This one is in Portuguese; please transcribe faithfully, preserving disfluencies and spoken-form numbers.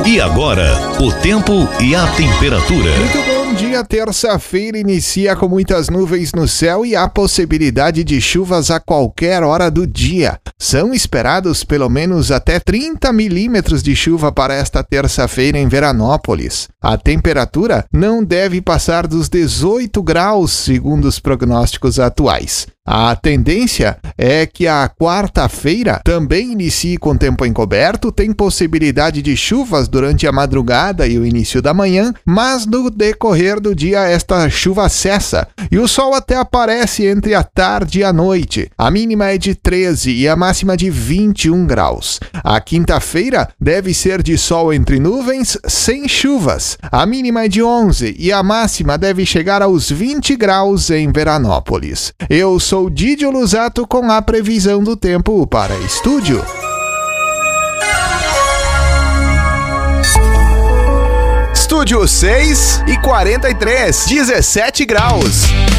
E agora, o tempo e a temperatura. Muito bom dia, terça-feira inicia com muitas nuvens no céu e há possibilidade de chuvas a qualquer hora do dia. São esperados pelo menos até trinta milímetros de chuva para esta terça-feira em Veranópolis. A temperatura não deve passar dos dezoito graus, segundo os prognósticos atuais. A tendência é que a quarta-feira também inicie com tempo encoberto, tem possibilidade de chuvas durante a madrugada e o início da manhã, mas no decorrer do dia esta chuva cessa e o sol até aparece entre a tarde e a noite. A mínima é de treze e a máxima de vinte e um graus. A quinta-feira deve ser de sol entre nuvens, sem chuvas. A mínima é de onze e a máxima deve chegar aos vinte graus em Veranópolis. Eu sou Sou Didio Lusato com a previsão do tempo para estúdio. Estúdio seis e quarenta e três, dezessete graus.